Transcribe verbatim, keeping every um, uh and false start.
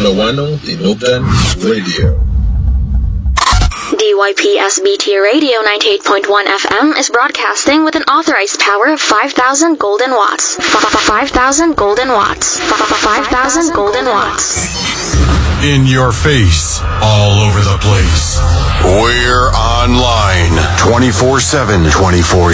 Lawano, Tinubdan Radio. D Y P S B T Radio ninety-eight point one F M is broadcasting with an authorized power of five thousand golden watts. five thousand golden watts. five thousand golden watts. In your face, all over the place. We're online twenty-four seven, twenty-four